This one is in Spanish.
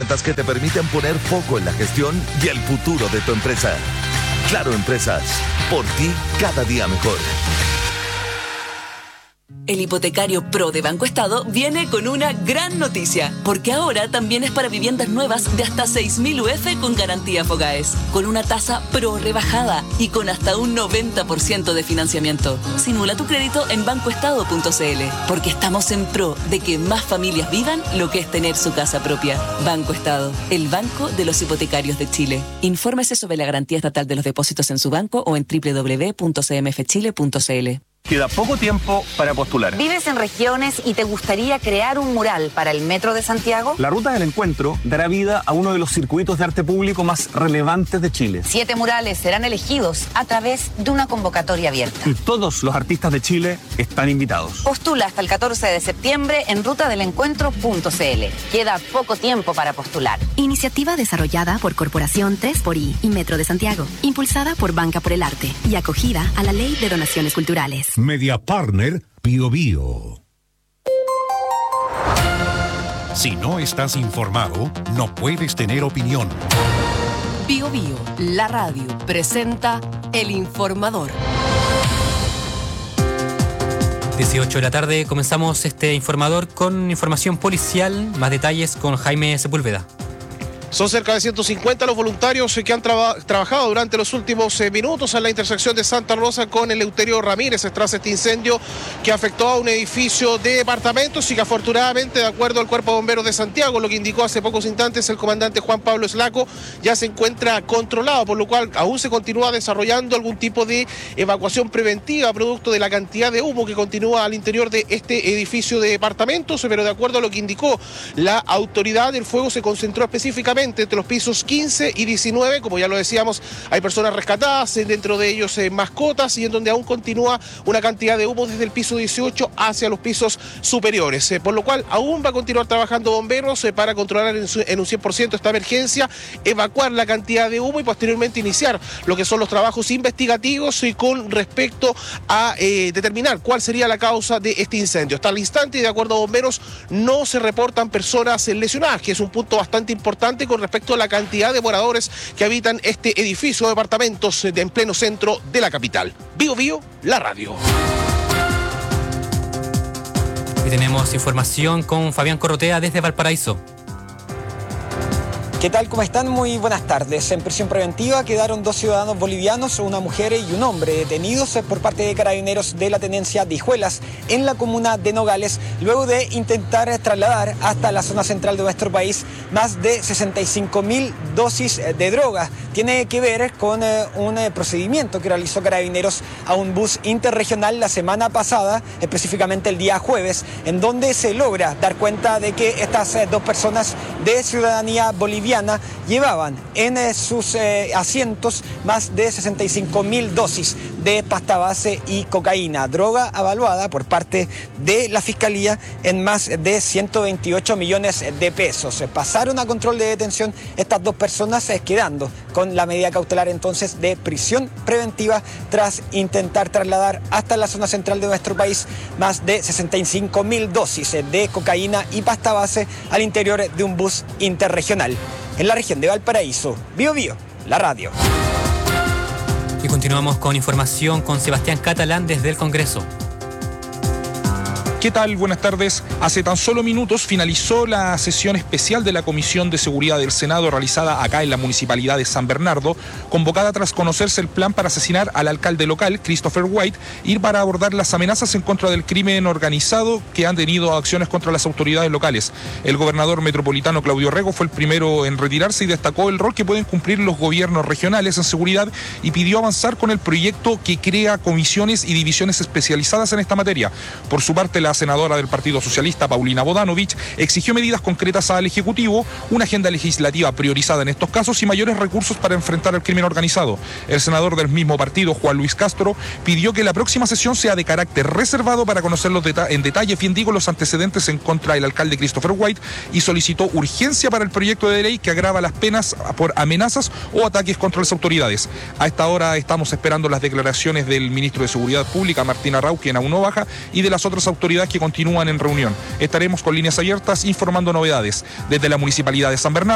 ofertas que te permiten poner foco en la gestión y el futuro de tu empresa. Claro Empresas, por ti cada día mejor. El hipotecario Pro de Banco Estado viene con una gran noticia, porque ahora también es para viviendas nuevas de hasta 6.000 UF con garantía FOGAES, con una tasa Pro rebajada y con hasta un 90% de financiamiento. Simula tu crédito en bancoestado.cl, porque estamos en pro de que más familias vivan lo que es tener su casa propia. Banco Estado, el banco de los hipotecarios de Chile. Infórmese sobre la garantía estatal de los depósitos en su banco o en www.cmfchile.cl. Queda poco tiempo para postular. ¿Vives en regiones y te gustaría crear un mural para el Metro de Santiago? La Ruta del Encuentro dará vida a uno de los circuitos de arte público más relevantes de Chile. 7 murales serán elegidos a través de una convocatoria abierta. Y todos los artistas de Chile están invitados. Postula hasta el 14 de septiembre en rutadelencuentro.cl. Queda poco tiempo para postular. Iniciativa desarrollada por Corporación 3xI y Metro de Santiago, impulsada por Banca por el Arte y acogida a la Ley de Donaciones Culturales. Media Partner Bio Bio. Si no estás informado, no puedes tener opinión. Bio Bio, la radio, presenta El Informador. 18 de la tarde comenzamos este informador con información policial. Más detalles con Jaime Sepúlveda. Son cerca de 150 los voluntarios que han trabajado durante los últimos minutos en la intersección de Santa Rosa con Eleuterio Ramírez tras este incendio que afectó a un edificio de departamentos y que afortunadamente, de acuerdo al Cuerpo de Bomberos de Santiago, lo que indicó hace pocos instantes el comandante Juan Pablo Eslaco, ya se encuentra controlado, por lo cual aún se continúa desarrollando algún tipo de evacuación preventiva producto de la cantidad de humo que continúa al interior de este edificio de departamentos, pero de acuerdo a lo que indicó la autoridad, el fuego se concentró específicamente entre los pisos 15 y 19, como ya lo decíamos, hay personas rescatadas, dentro de ellos mascotas, y en donde aún continúa una cantidad de humo desde el piso 18 hacia los pisos superiores, por lo cual aún va a continuar trabajando bomberos para controlar en un 100% esta emergencia, evacuar la cantidad de humo y posteriormente iniciar lo que son los trabajos investigativos y con respecto a determinar cuál sería la causa de este incendio. Hasta el instante, y de acuerdo a bomberos, no se reportan personas lesionadas, que es un punto bastante importante con respecto a la cantidad de moradores que habitan este edificio de departamentos en pleno centro de la capital. Bio Bio, la radio. Y tenemos información con Fabián Corrotea desde Valparaíso. ¿Qué tal? ¿Cómo están? Muy buenas tardes. En prisión preventiva quedaron 2 ciudadanos bolivianos, una mujer y un hombre, detenidos por parte de carabineros de la tenencia de Hijuelas en la comuna de Nogales, luego de intentar trasladar hasta la zona central de nuestro país más de 65.000 dosis de droga. Tiene que ver con un procedimiento que realizó carabineros a un bus interregional la semana pasada, específicamente el día jueves, en donde se logra dar cuenta de que estas 2 personas de ciudadanía boliviana llevaban en sus asientos más de 65.000 dosis de pasta base y cocaína, droga avaluada por parte de la Fiscalía en más de 128 millones de pesos. Pasaron a control de detención estas 2 personas, quedando con la medida cautelar entonces de prisión preventiva tras intentar trasladar hasta la zona central de nuestro país más de 65.000 dosis de cocaína y pasta base al interior de un bus interregional. En la región de Valparaíso, Bio Bio, la radio. Y continuamos con información con Sebastián Catalán desde el Congreso. ¿Qué tal? Buenas tardes. Hace tan solo minutos finalizó la sesión especial de la Comisión de Seguridad del Senado realizada acá en la Municipalidad de San Bernardo, convocada tras conocerse el plan para asesinar al alcalde local, Christopher White, y para abordar las amenazas en contra del crimen organizado que han tenido acciones contra las autoridades locales. El gobernador metropolitano Claudio Rego fue el primero en retirarse y destacó el rol que pueden cumplir los gobiernos regionales en seguridad y pidió avanzar con el proyecto que crea comisiones y divisiones especializadas en esta materia. Por su parte, la senadora del Partido Socialista, Paulina Bodanovich, exigió medidas concretas al Ejecutivo, una agenda legislativa priorizada en estos casos y mayores recursos para enfrentar el crimen organizado. El senador del mismo partido, Juan Luis Castro, pidió que la próxima sesión sea de carácter reservado para conocer en detalle, bien digo, los antecedentes en contra del alcalde Christopher White y solicitó urgencia para el proyecto de ley que agrava las penas por amenazas o ataques contra las autoridades. A esta hora estamos esperando las declaraciones del ministro de Seguridad Pública, Martín Arrau, quien aún no baja, y de las otras autoridades que continúan en reunión. Estaremos con líneas abiertas informando novedades. Desde la Municipalidad de San Bernardo,